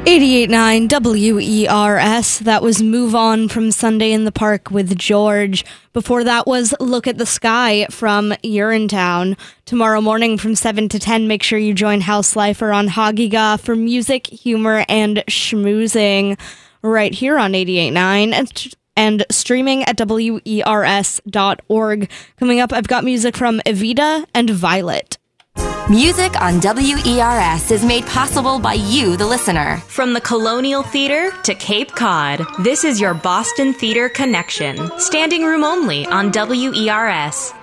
88.9 WERS. That was Move On from Sunday in the Park with George. Before that was Look at the Sky from Urinetown. Tomorrow morning from 7 to 10, make sure you join House Lifer on Hagiga for music, humor, and schmoozing right here on 88.9 and streaming at WERS.org. Coming up, I've got music from Evita and Violet. Music on WERS is made possible by you, the listener. From the Colonial Theater to Cape Cod, this is your Boston Theater Connection. Standing room only on WERS.